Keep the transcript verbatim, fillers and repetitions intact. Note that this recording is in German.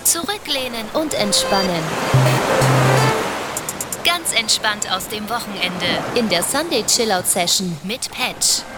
Zurücklehnen und entspannen. Ganz entspannt aus dem Wochenende in der Sunday Chillout Session mit Patch.